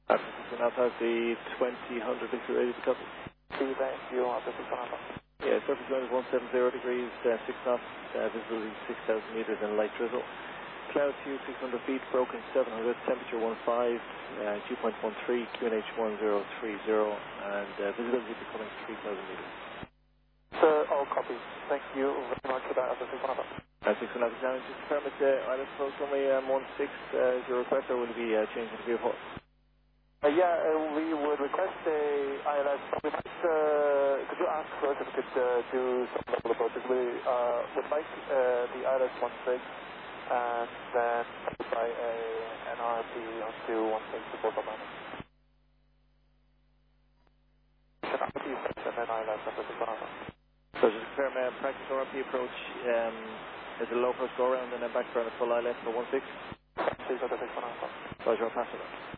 African Alpha, the 2000 Victor ready to copy. Thank you, African Alpha. Yeah, surface wind is 170 degrees, 6 knots, visibility 6,000 meters and light drizzle. Cloud to 600 feet, broken 700, temperature 15, dew point 13, QNH 1030, and visibility becoming 3,000 meters. Sir, all copies. Thank you very much for that, African Alpha. 6 Alpha Challenge, just confirm it's island approach runway 16 as your request, or will it be changing the vehicle? We would request a ILS. Could you ask first if we could do some level approaches? We would like the ILS 16 and then followed by a NRP onto 16 to both of them. NRP and then ILS after the Alpha. So just confirm practice RMP approach is a low first go around and then back for a full ILS for 16. Please, Alpha. Roger, I'll pass it on.